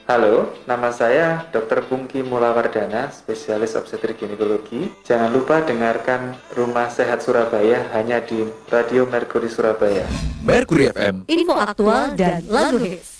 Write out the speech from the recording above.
Halo, nama saya Dr. Pungki Mulawardana, spesialis obstetrik ginekologi. Jangan lupa dengarkan Rumah Sehat Surabaya hanya di Radio Mercury Surabaya. Mercury FM. Info aktual dan lagu hits.